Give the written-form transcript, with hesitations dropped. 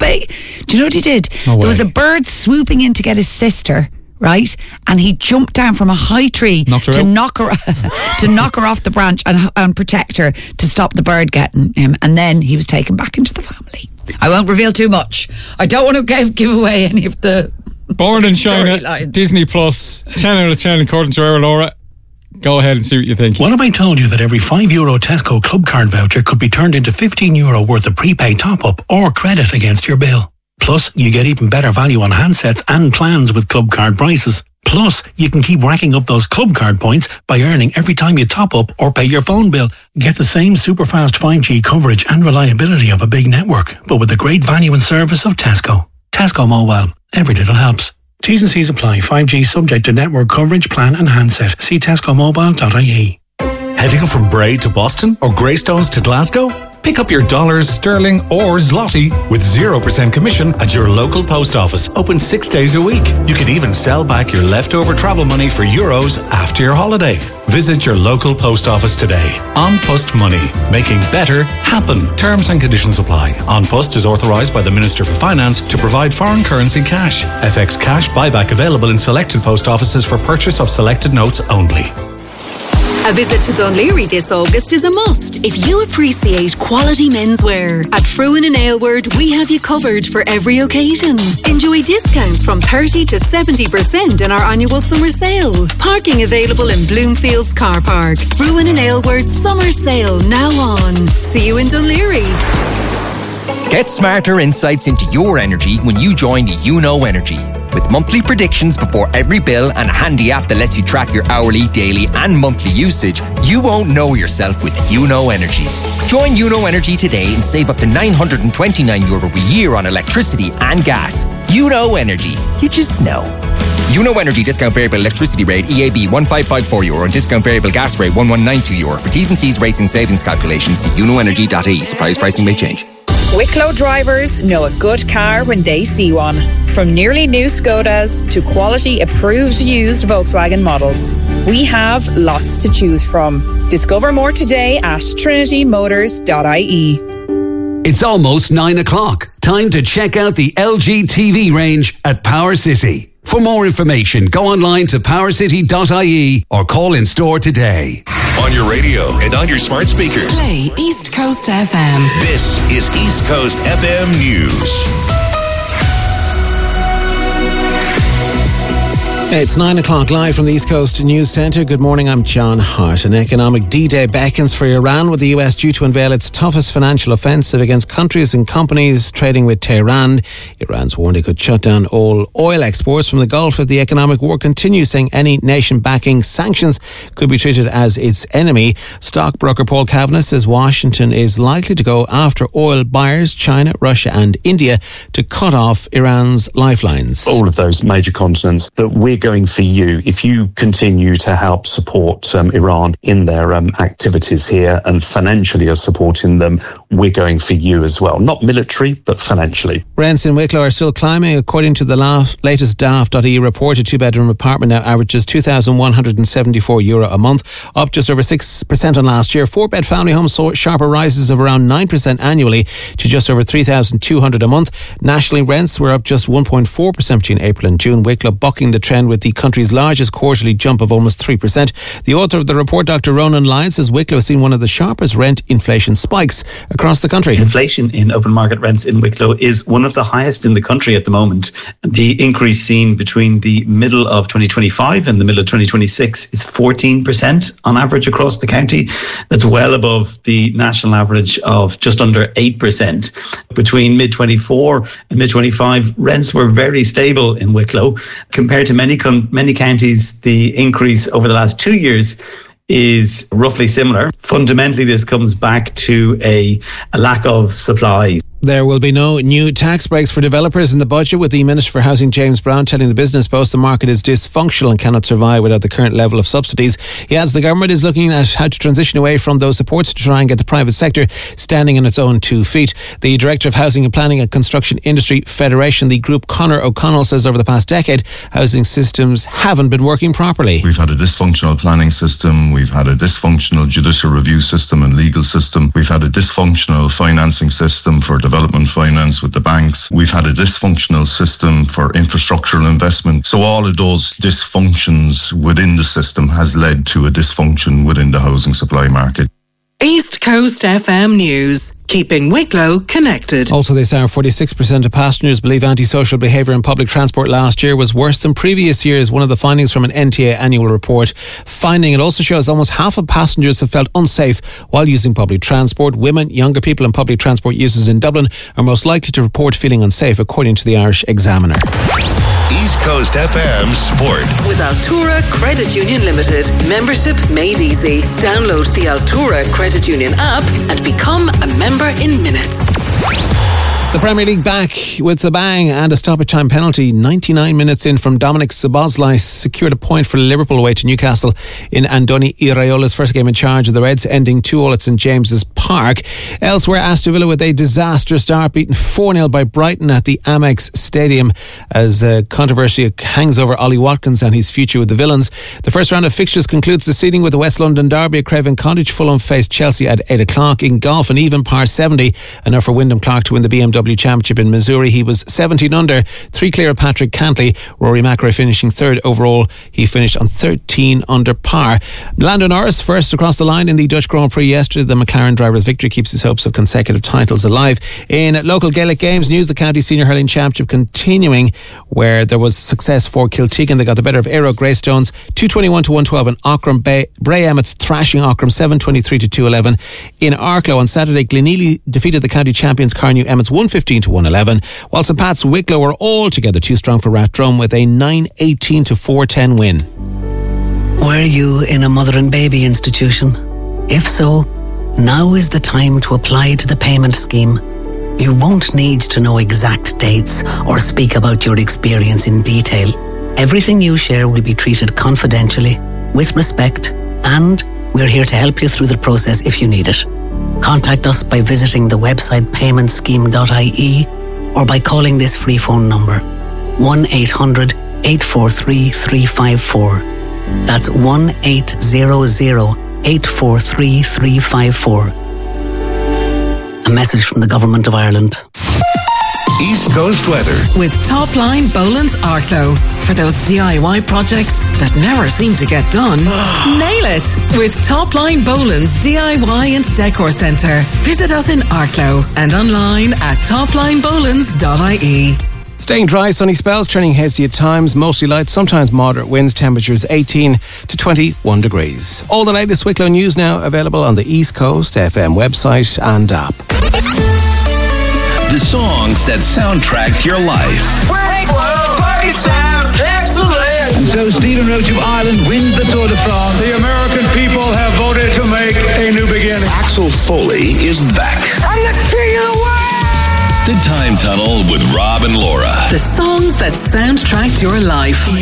Do you know what he did? No way. There was a bird swooping in to get his sister, right? And he jumped down from a high tree to knock her off the branch and protect her to stop the bird getting him. And then he was taken back into the family. I won't reveal too much. I don't want to give away any of the Born in China, Disney Plus, 10 out of 10 according to our Laura. Go ahead and see what you think. What if I told you that every €5 Tesco Club Card voucher could be turned into €15 worth of prepaid top-up or credit against your bill? Plus, you get even better value on handsets and plans with Club Card prices. Plus, you can keep racking up those Club Card points by earning every time you top up or pay your phone bill. Get the same super fast 5G coverage and reliability of a big network, but with the great value and service of Tesco. Tesco Mobile. Every little helps. T's and C's apply. 5G subject to network coverage, plan and handset. See tescomobile.ie. Heading from Bray to Boston or Greystones to Glasgow? Pick up your dollars, sterling or zloty with 0% commission at your local post office. Open 6 days a week. You can even sell back your leftover travel money for euros after your holiday. Visit your local post office today. An Post Money. Making better happen. Terms and conditions apply. An Post is authorised by the Minister for Finance to provide foreign currency cash. FX cash buyback available in selected post offices for purchase of selected notes only. A visit to Dunleary this August is a must if you appreciate quality menswear. At Fruin and Aylward, we have you covered for every occasion. Enjoy discounts from 30 to 70% in our annual summer sale. Parking available in Bloomfields Car Park. Fruin and Aylward summer sale now on. See you in Dunleary. Get smarter insights into your energy when you join YouKnow Energy. With monthly predictions before every bill and a handy app that lets you track your hourly, daily and monthly usage, you won't know yourself with YouKnow Energy. Join YouKnow Energy today and save up to €929 a year on electricity and gas. YouKnow Energy. You just know. YouKnow Energy discount variable electricity rate EAB €1554 and discount variable gas rate €1192. For T's and C's rates and savings calculations, see YouKnowEnergy.ie. Suppliers pricing may change. Wicklow drivers know a good car when they see one. From nearly new Skodas to quality approved used Volkswagen models, we have lots to choose from. Discover more today at trinitymotors.ie. It's almost 9 o'clock. Time to check out the LG TV range at Power City. For more information, go online to powercity.ie or call in store today. On your radio and on your smart speaker. Play East Coast FM. This is East Coast FM News. It's 9 o'clock live from the East Coast News Centre. Good morning, I'm John Hart. An economic D-Day beckons for Iran, with the US due to unveil its toughest financial offensive against countries and companies trading with Tehran. Iran's warned it could shut down all oil exports from the Gulf if the economic war continues, saying any nation backing sanctions could be treated as its enemy. Stockbroker Paul Kavanagh says Washington is likely to go after oil buyers, China, Russia and India, to cut off Iran's lifelines. All of those major continents that we're going for you if you continue to help support Iran in their activities here and financially are supporting them. We're going for you as well. Not military, but financially. Rents in Wicklow are still climbing. According to the latest Daft.ie report, a two-bedroom apartment now averages €2,174 a month, up just over 6% on last year. Four-bed family homes saw sharper rises of around 9% annually to just over $3,200 a month. Nationally, rents were up just 1.4% between April and June. Wicklow bucking the trend with the country's largest quarterly jump of almost 3%. The author of the report, Dr. Ronan Lyons, says Wicklow has seen one of the sharpest rent inflation spikes across the country. Inflation in open market rents in Wicklow is one of the highest in the country at the moment. The increase seen between the middle of 2025 and the middle of 2026 is 14% on average across the county. That's well above the national average of just under 8%. Between mid-24 and mid-25, rents were very stable in Wicklow. Compared to many counties, the increase over the last 2 years is roughly similar. Fundamentally, this comes back to a lack of supply. There will be no new tax breaks for developers in the budget, with the Minister for Housing, James Brown, telling the Business Post the market is dysfunctional and cannot survive without the current level of subsidies. He adds the government is looking at how to transition away from those supports to try and get the private sector standing on its own 2 feet. The Director of Housing and Planning at Construction Industry Federation, the group, Conor O'Connell, says over the past decade, housing systems haven't been working properly. We've had a dysfunctional planning system, we've had a dysfunctional judicial review system and legal system, we've had a dysfunctional financing system for developers development finance with the banks. We've had a dysfunctional system for infrastructural investment. So all of those dysfunctions within the system has led to a dysfunction within the housing supply market. East Coast FM News, keeping Wicklow connected. Also this hour, 46% of passengers believe antisocial behaviour in public transport last year was worse than previous years, one of the findings from an NTA annual report. Finding it also shows almost half of passengers have felt unsafe while using public transport. Women, younger people and public transport users in Dublin are most likely to report feeling unsafe, according to the Irish Examiner. East Coast FM Sport. With Altura Credit Union Limited. Membership made easy. Download the Altura Credit Union app and become a member in minutes. The Premier League back with a bang and a stoppage time penalty. 99 minutes in from Dominic Szoboszlai secured a point for Liverpool away to Newcastle in Andoni Iraiola's first game in charge of the Reds, ending 2-2 at St James's Park. Elsewhere, Aston Villa with a disastrous start, beaten 4-0 by Brighton at the Amex Stadium as controversy hangs over Ollie Watkins and his future with the Villains. The first round of fixtures concludes this evening with the West London derby at Craven Cottage. Fulham face Chelsea at 8 o'clock. In golf, an even par 70, enough for Wyndham Clark to win the BMW Championship in Missouri. He was 17 under, 3 clear of Patrick Cantley. Rory McIlroy finishing third overall. He finished on 13 under par. Lando Norris first across the line in the Dutch Grand Prix yesterday. The McLaren driver's victory keeps his hopes of consecutive titles alive. In local Gaelic games news, the County Senior Hurling Championship continuing, where there was success for Kiltegan. They got the better of Aero Greystones 221 to 112 in Aughrim. Bray Emmets thrashing Aughrim 723 to 211. In Arklow on Saturday, Glenealy defeated the county champions Carnew Emmets 115 to 111, while St Pat's Wicklow were all together too strong for Rathdrum with a 918 to 410 win. Were you in a mother and baby institution? If so, now is the time to apply to the payment scheme. You won't need to know exact dates or speak about your experience in detail. Everything you share will be treated confidentially, with respect, and we're here to help you through the process if you need it. Contact us by visiting the website paymentscheme.ie or by calling this free phone number 1-800-843-354. That's 1-800-843-354. A message from the Government of Ireland. East Coast weather. With Topline Boland's Arklow. For those DIY projects that never seem to get done, nail it with Topline Boland's DIY and Decor Centre. Visit us in Arklow and online at toplinebolands.ie. Staying dry, sunny spells, turning hazy at times, mostly light, sometimes moderate winds, temperatures 18 to 21 degrees. All the latest Wicklow news now available on the East Coast FM website and app. The songs that soundtrack your life. Wicklow, party sound, excellent. And so Stephen Roach of Ireland wins the Tour de France. The American people have voted to make a new beginning. Axel Foley is back. I'm the king of the world. The Time Tunnel with Rob and Laura. The songs that soundtracked your life.